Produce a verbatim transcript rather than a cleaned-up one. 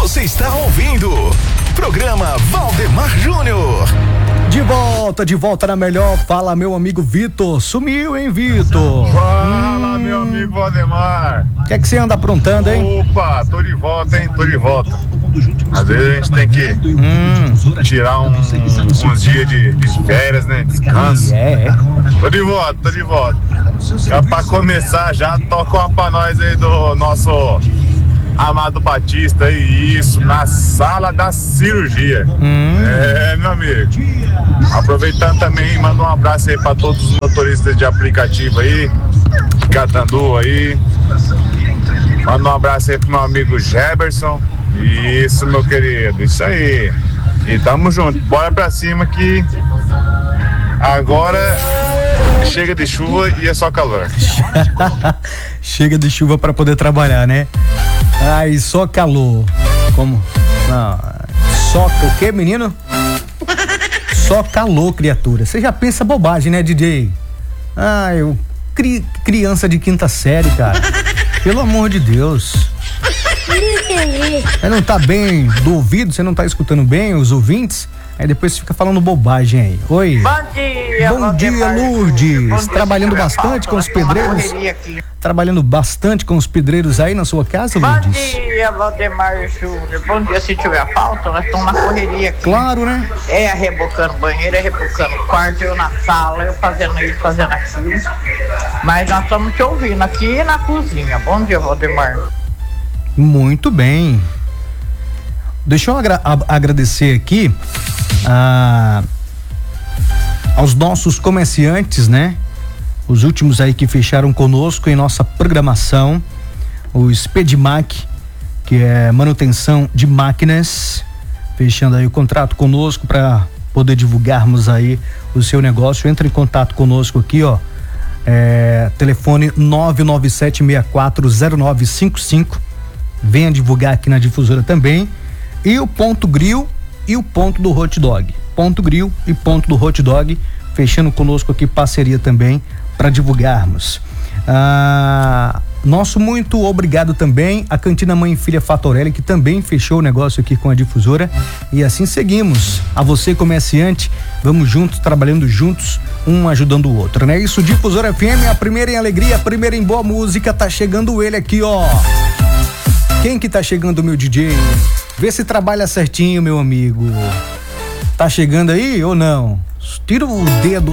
Você está ouvindo programa Valdemar Júnior. De volta, de volta na melhor. Fala, meu amigo Vitor. Sumiu, hein, Vitor? Fala, hum... meu amigo Valdemar. O que é que você anda aprontando, hein? Opa, tô de volta, hein? Tô de volta. Às vezes a gente tem que hum. tirar um, uns dias de, de férias, né? Descanso. É. Tô de volta, tô de volta. Já pra começar, já toca uma pra nós aí do nosso Amado Batista aí, isso, na sala da cirurgia. Hum. É, meu amigo. Aproveitando também, manda um abraço aí pra todos os motoristas de aplicativo aí, de Catandu aí. Manda um abraço aí pro meu amigo Jefferson. Isso, meu querido, isso aí. E tamo junto, bora pra cima que agora chega de chuva e é só calor. Chega de chuva pra poder trabalhar, né? Ai, só calor. Como? Não, só o que, menino? Só calor, criatura. Você já pensa bobagem, né, D J? Ah, eu cri, criança de quinta série, cara. Pelo amor de Deus. Você não tá bem do ouvido, você não tá escutando bem os ouvintes? Aí depois você fica falando bobagem aí. Oi. Bom dia, Bom dia, Lourdes. Bom dia, trabalhando bastante com os pedreiros. Trabalhando bastante com os pedreiros aí na sua casa, Lourdes? Bom dia, Valdemar Júnior. Bom dia, se tiver falta, nós estamos na correria aqui. Claro, né? É, rebocando banheiro, é rebocando quarto, eu na sala, eu fazendo isso, fazendo aquilo. Mas nós estamos te ouvindo aqui na cozinha. Bom dia, Valdemar. Muito bem. Deixa eu agra- agradecer aqui a, aos nossos comerciantes, né? Os últimos aí que fecharam conosco em nossa programação. O Spedimac, que é manutenção de máquinas, fechando aí o contrato conosco para poder divulgarmos aí o seu negócio. Entre em contato conosco aqui, ó. É, telefone nove nove sete seis quatro zero nove cinco cinco. Venha divulgar aqui na difusora também. E o Ponto Grill e o Ponto do Hot Dog. Ponto Grill e Ponto do Hot Dog, fechando conosco aqui parceria também para divulgarmos. Ah, nosso muito obrigado também à Cantina Mãe e Filha Fatorelli, que também fechou o negócio aqui com a difusora. E assim seguimos. A você, comerciante, vamos juntos, trabalhando juntos, um ajudando o outro, né? Isso, Difusora F M, a primeira em alegria, a primeira em boa música. Tá chegando ele aqui, ó. Quem que tá chegando, meu D J? Vê se trabalha certinho, meu amigo. Tá chegando aí ou não? Tira o dedo